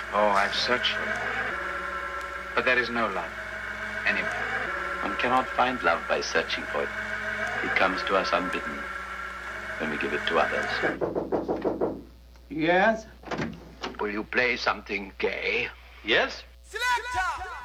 Oh, I've searched for it. But there is no love. Anywhere. One cannot find love by searching for it. It comes to us unbidden when we give it to others. Yes? Will you play something gay? Yes? Selector!